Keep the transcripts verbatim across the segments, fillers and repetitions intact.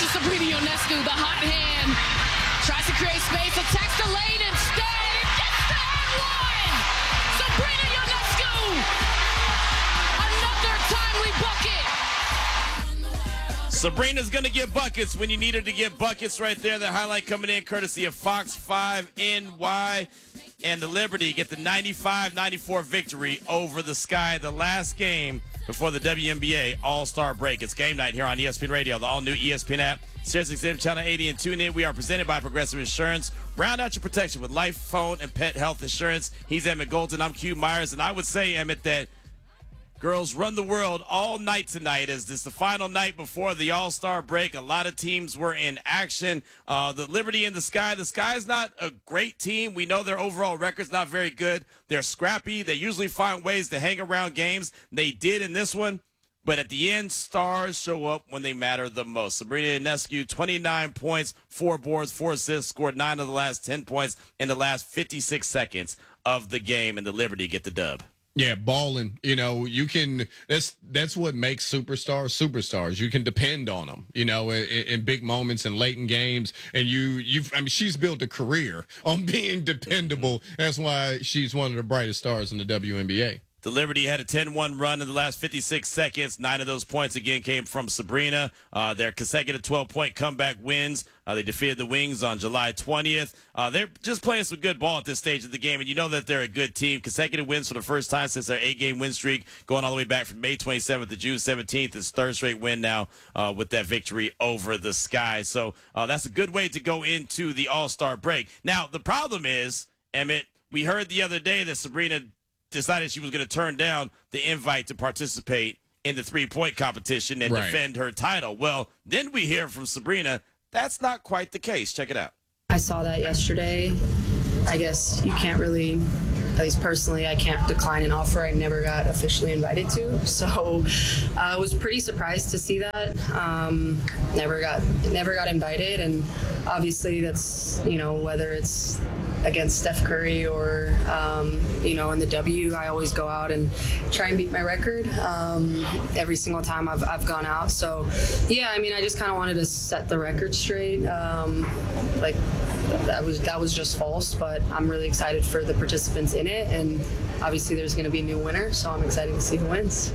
is Sabrina Ionescu, the hot hand. Tries to create space, attacks the lane instead, and gets the and one! Sabrina Ionescu! Another timely bucket! Sabrina's going to get buckets when you need her to get buckets right there. The highlight coming in courtesy of Fox five N Y. And the Liberty get the ninety-five ninety-four victory over the Sky, the last game before the W N B A All-Star break. It's game night here on E S P N Radio, the all-new E S P N app, SiriusXM Channel eighty, and tune in. We are presented by Progressive Insurance. Round out your protection with life, phone, and pet health insurance. He's Emmett Golden. I'm Q Myers, and I would say, Emmett, that girls run the world all night tonight as this is the final night before the All-Star break. A lot of teams were in action. Uh, the Liberty and the Sky. The Sky is not a great team. We know their overall record's not very good. They're scrappy. They usually find ways to hang around games. They did in this one. But at the end, stars show up when they matter the most. Sabrina Ionescu, twenty-nine points, four boards, four assists, scored nine of the last ten points in the last fifty-six seconds of the game, and the Liberty get the dub. Yeah, balling. You know, you can. That's that's what makes superstars superstars. You can depend on them. You know, in, in big moments and late in games. And you, you. I mean, she's built a career on being dependable. That's why she's one of the brightest stars in the W N B A. The Liberty had a ten one run in the last fifty-six seconds. Nine of those points, again, came from Sabrina. Uh, their consecutive twelve-point comeback wins. Uh, they defeated the Wings on July twentieth. Uh, they're just playing some good ball at this stage of the game, and you know that they're a good team. Consecutive wins for the first time since their eight-game win streak, going all the way back from May twenty-seventh to June seventeenth. It's third straight win now uh, with that victory over the Sky. So uh, that's a good way to go into the All-Star break. Now, the problem is, Emmett, we heard the other day that Sabrina decided she was going to turn down the invite to participate in the three-point competition and right. defend her title. Well, then we hear from Sabrina, that's not quite the case. Check it out. I saw that yesterday. I guess you can't really, at least personally, I can't decline an offer I never got officially invited to. So uh, I was pretty surprised to see that. Um, never got never got invited, and obviously that's, you know, whether it's against Steph Curry or, um, you know, in the W, I always go out and try and beat my record um, every single time I've, I've gone out. So, yeah, I mean, I just kind of wanted to set the record straight. Um, like, that was that was just false, but I'm really excited for the participants in it, and obviously there's going to be a new winner, so I'm excited to see who wins.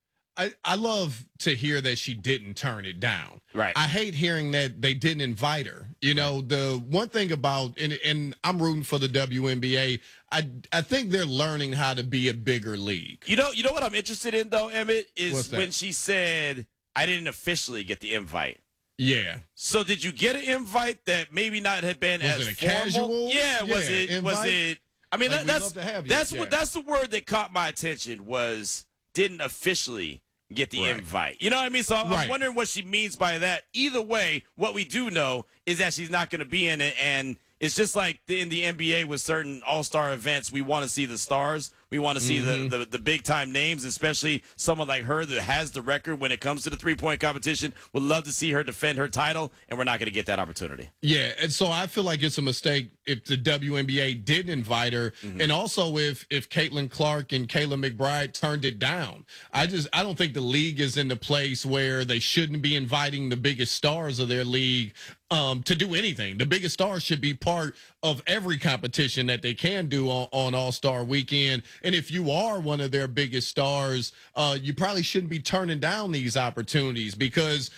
I, I love to hear that she didn't turn it down. Right. I hate hearing that they didn't invite her. You know, the one thing about, and, and I'm rooting for the W N B A, I, I think they're learning how to be a bigger league. You know, you know what I'm interested in, though, Emmett, is What's when that? she said, I didn't officially get the invite. Yeah. So did you get an invite that maybe not had been Was as it a formal? casual? Yeah, was Yeah, it? Was invite? it? I mean, Like, that, we'd that's love to have you. that's Yeah. what that's the word that caught my attention was didn't officially get the Right. invite. You know what I mean? So I'm Right. wondering what she means by that. Either way, what we do know is that she's not going to be in it, and it's just like the, in the N B A with certain all-star events, we want to see the stars. We want to see Mm-hmm. the, the, the big-time names, especially someone like her that has the record when it comes to the three-point competition. Would love to see her defend her title, and we're not going to get that opportunity. Yeah, and so I feel like it's a mistake if the W N B A did invite her, Mm-hmm. and also if if Caitlin Clark and Kayla McBride turned it down. I just I don't think the league is in the place where they shouldn't be inviting the biggest stars of their league um, to do anything. The biggest stars should be part of every competition that they can do on, on All-Star Weekend. And if you are one of their biggest stars, uh, you probably shouldn't be turning down these opportunities because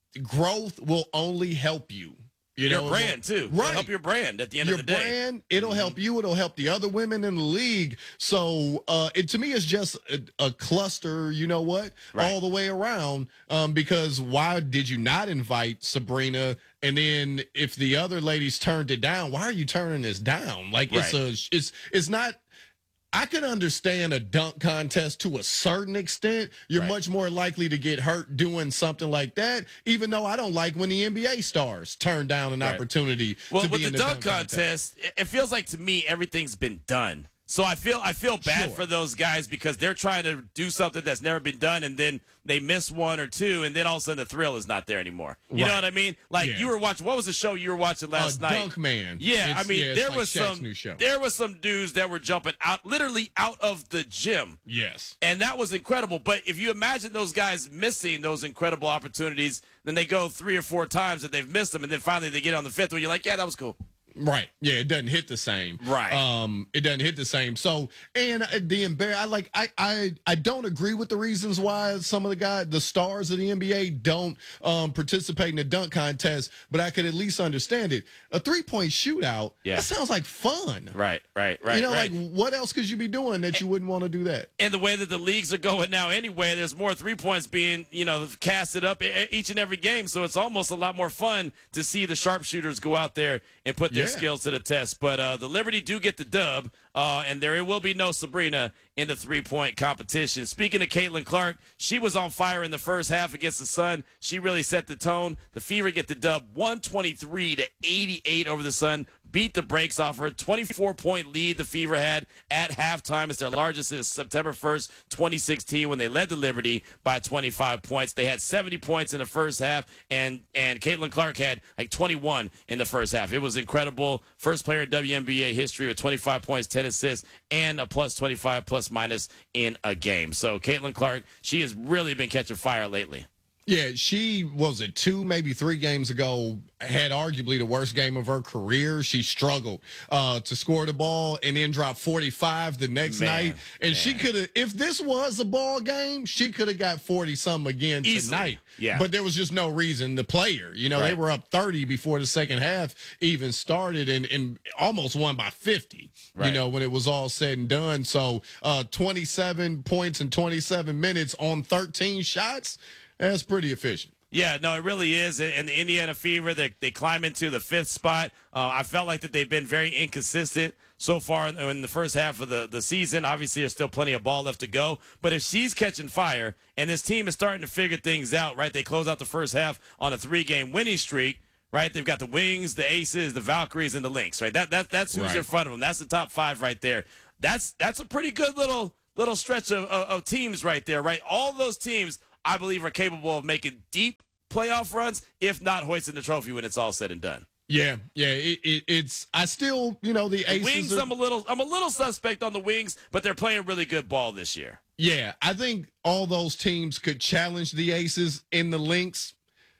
growth will only help you. You Your know, brand, too. It'll Right. help your brand at the end Your of the day. brand, it'll help you. It'll help the other women in the league. So uh, it to me, it's just a, a cluster, you know what, Right. all the way around. Um, because why did you not invite Sabrina? And then if the other ladies turned it down, why are you turning this down? Like it's Right. a, it's it's not. I can understand a dunk contest to a certain extent. You're Right. much more likely to get hurt doing something like that, even though I don't like when the N B A stars turn down an Right. opportunity Well, to with be the in the dunk dunk contest, it- it feels like to me everything's been done So I feel I feel bad Sure. for those guys because they're trying to do something that's never been done, and then they miss one or two, and then all of a sudden the thrill is not there anymore. You Right. know what I mean? Like Yeah. you were watching. What was the show you were watching last uh, night? Dunk Man. Yeah, It's- I mean yeah, it's there like was Shaq's some new show. there was some dudes that were jumping out, literally out of the gym. Yes. And that was incredible. But if you imagine those guys missing those incredible opportunities, then they go three or four times and they've missed them, and then finally they get on the fifth one. You're like, yeah, that was cool. Right. Yeah, it doesn't hit the same. Right. Um, it doesn't hit the same. So, and uh, the embar- I like I I I don't agree with the reasons why some of the guys, the stars of the N B A, don't um participate in the dunk contest, but I could at least understand it. A three point shootout. Yeah. That sounds like fun. Right, right, right. You know, right. like what else could you be doing that you wouldn't want to do that? And the way that the leagues are going now anyway, there's more three points being, you know, casted up e- each and every game. So it's almost a lot more fun to see the sharpshooters go out there and put their Yeah. skills to the test. But uh, the Liberty do get the dub, uh, and there will be no Sabrina in the three-point competition. Speaking of Caitlin Clark, she was on fire in the first half against the Sun. She really set the tone. The Fever get the dub one twenty-three to eighty-eight over the Sun. Beat the brakes off her. twenty-four point lead the Fever had at halftime. It's their largest since September first, twenty sixteen, when they led the Liberty by twenty-five points. They had seventy points in the first half, and and Caitlin Clark had like twenty-one in the first half. It was incredible. First player in W N B A history with twenty-five points, ten assists, and a plus twenty-five plus minus in a game. So Caitlin Clark, she has really been catching fire lately. Yeah, she was it two, maybe three games ago, had arguably the worst game of her career. She struggled uh, to score the ball and then dropped forty-five the next Man, night. And man. she could have, if this was a ball game, she could have got forty some again Easily. tonight. Yeah. But there was just no reason to play her. You know, they Right. were up thirty before the second half even started and, and almost won by fifty, Right. you know, when it was all said and done. So uh, twenty-seven points in twenty-seven minutes on thirteen shots. That's pretty efficient. Yeah, no, it really is. And the Indiana Fever, they, they climb into the fifth spot. Uh, I felt like that they've been very inconsistent so far in, in the first half of the, the season. Obviously, there's still plenty of ball left to go. But if she's catching fire and this team is starting to figure things out, right, they close out the first half on a three-game winning streak. Right, they've got the Wings, the Aces, the Valkyries, and the Lynx. Right, that that that's who's Right. in front of them. That's the top five right there. That's that's a pretty good little little stretch of, of, of teams right there. Right, all those teams I believe are capable of making deep playoff runs, if not hoisting the trophy when it's all said and done. Yeah, yeah. It, it, it's I still, you know, the The Aces. Wings, are- I'm a little I'm a little suspect on the Wings, but they're playing really good ball this year. yeah, I think all those teams could challenge the Aces in the Lynx.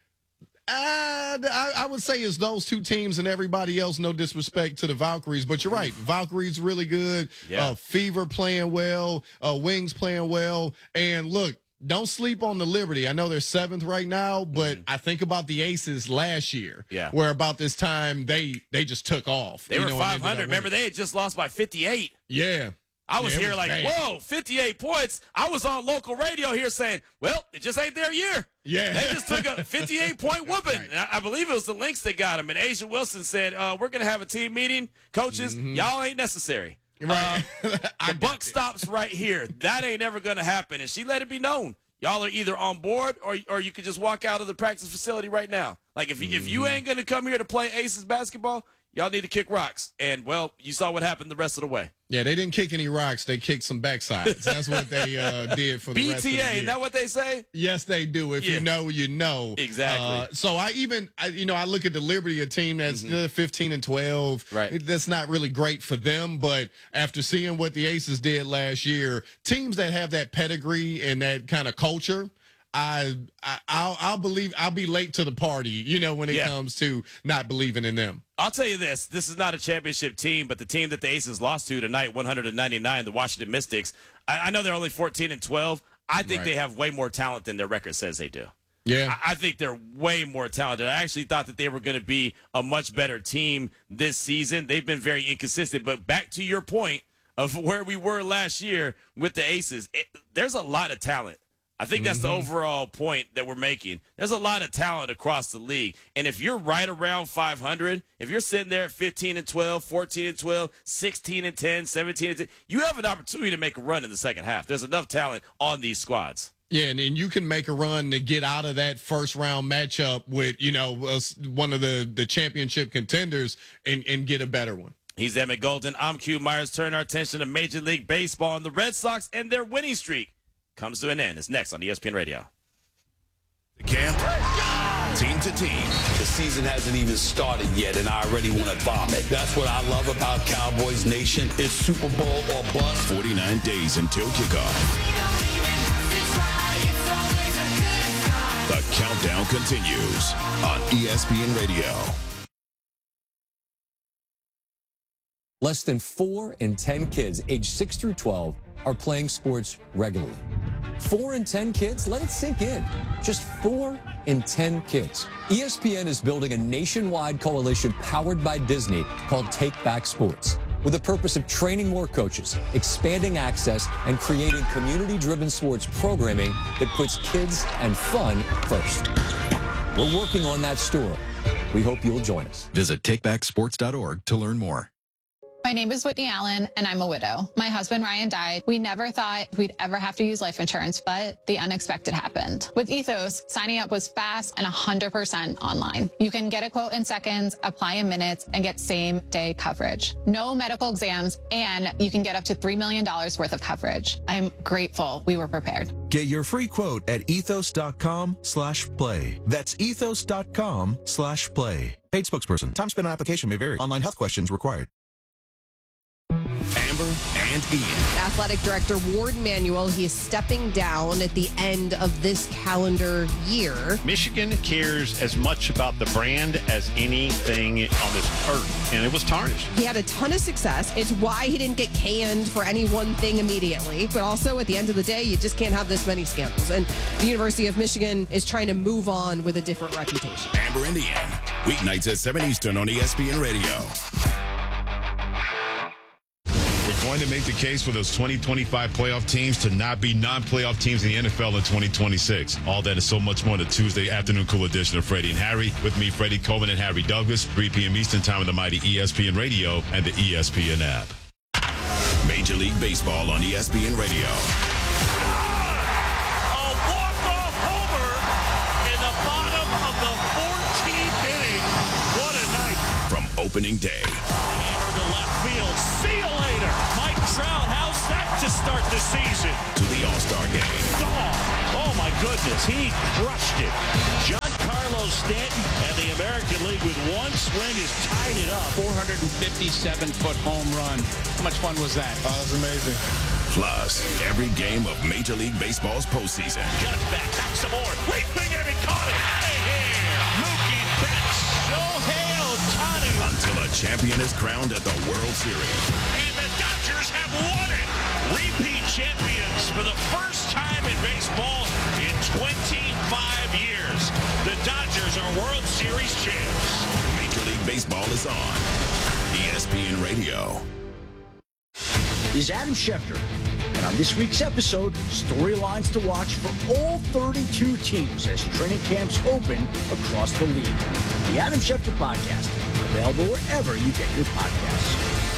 Uh, I, I would say it's those two teams and everybody else. No disrespect to the Valkyries, but you're right. Valkyries really good. Yeah. Uh, Fever playing well. Uh, Wings playing well. And look, don't sleep on the Liberty. I know they're seventh right now, but I think about the Aces last year. Yeah. Where about this time they they just took off. They you were know, and ended up five hundred. Remember, winning. they had just lost by fifty-eight. Yeah. I was Yeah, it here was like, bad. whoa, fifty-eight points. I was on local radio here saying, well, it just ain't their year. Yeah. They just took a fifty-eight point whooping. Right. And I, I believe it was the Lynx that got him. And Asia Wilson said, uh, we're going to have a team meeting. Coaches, y'all ain't necessary. Right. The buck stops right here. That ain't ever going to happen. And she let it be known. Y'all are either on board or or you could just walk out of the practice facility right now. Like, if, if you ain't going to come here to play Aces basketball, y'all need to kick rocks. And, well, you saw what happened the rest of the way. Yeah, they didn't kick any rocks. They kicked some backsides. That's what they uh, did for the rest of the B T A, year. isn't that what they say? Yes, they do. If Yeah. you know, you know. Exactly. Uh, so I even, I, you know, I look at the Liberty, a team that's uh, fifteen and twelve. Right. It- That's not really great for them. But after seeing what the Aces did last year, teams that have that pedigree and that kind of culture, I, I I'll, I'll believe I'll be late to the party. You know, when it Yeah. comes to not believing in them. I'll tell you this. This is not a championship team, but the team that the Aces lost to tonight, one ninety-nine, the Washington Mystics, I, I know they're only fourteen and twelve. I think Right. they have way more talent than their record says they do. Yeah. I, I think they're way more talented. I actually thought that they were going to be a much better team this season. They've been very inconsistent. But back to your point of where we were last year with the Aces, it, there's a lot of talent. I think that's the overall point that we're making. There's a lot of talent across the league. And if you're right around five hundred, if you're sitting there at fifteen and twelve, fourteen and twelve, sixteen and ten, seventeen and ten, you have an opportunity to make a run in the second half. There's enough talent on these squads. Yeah, and, and you can make a run to get out of that first round matchup with, you know, uh, one of the, the championship contenders and, and get a better one. He's Emmett Golden. I'm Q Myers. Turn our attention to Major League Baseball, and the Red Sox and their winning streak comes to an end. It's next on E S P N Radio. The camp, team to team. The season hasn't even started yet, and I already want to vomit. That's what I love about Cowboys Nation. It's Super Bowl or bust. forty-nine days until kickoff. The countdown continues on E S P N Radio. Less than four in ten kids aged six through twelve are playing sports regularly. Four in ten kids? Let it sink in. Just four in ten kids. E S P N is building a nationwide coalition powered by Disney called Take Back Sports, with the purpose of training more coaches, expanding access, and creating community-driven sports programming that puts kids and fun first. We're working on that story. We hope you'll join us. Visit take back sports dot org to learn more. My name is Whitney Allen, and I'm a widow. My husband, Ryan, died. We never thought we'd ever have to use life insurance, but the unexpected happened. With Ethos, signing up was fast and one hundred percent online. You can get a quote in seconds, apply in minutes, and get same-day coverage. No medical exams, and you can get up to three million dollars worth of coverage. I'm grateful we were prepared. Get your free quote at ethos.com slash play. That's ethos.com slash play. Paid spokesperson. Time spent on application may vary. Online health questions required. Amber and Ian. Athletic Director Ward Manuel, he is stepping down at the end of this calendar year. Michigan cares as much about the brand as anything on this earth, and it was tarnished. He had a ton of success. It's why he didn't get canned for any one thing immediately. But also, at the end of the day, you just can't have this many scandals. And the University of Michigan is trying to move on with a different reputation. Amber and Ian. Weeknights at seven Eastern on E S P N Radio. We're going to make the case for those twenty twenty-five playoff teams to not be non-playoff teams in the N F L in twenty twenty-six. All that and so much more in the Tuesday afternoon cool edition of Freddie and Harry. With me, Freddie Coleman and Harry Douglas, three p.m. Eastern time on the mighty E S P N Radio and the E S P N app. Major League Baseball on E S P N Radio. A walk-off homer in the bottom of the fourteenth inning. What a night. From opening day. Hammer to left field. See you later. Mike Trout, how's that to start the season? To the All-Star game. Oh, oh my goodness. He crushed it. Giancarlo Stanton and the American League with one swing has tied it up. four hundred fifty-seven foot home run. How much fun was that? Oh, that's amazing. Plus, every game of Major League Baseball's postseason. Got it back. Back some more. Leaping and he caught it. Out of here. Mookie Betts. Shohei Ohtani. Until a champion is crowned at the World Series. And the Dodgers have won it. Repeat champions for the first time in baseball in twenty-five years. The Dodgers are World Series champs. Major League Baseball is on E S P N Radio. This is Adam Schefter, and on this week's episode, storylines to watch for all thirty-two teams as training camps open across the league. The Adam Schefter Podcast, available wherever you get your podcasts.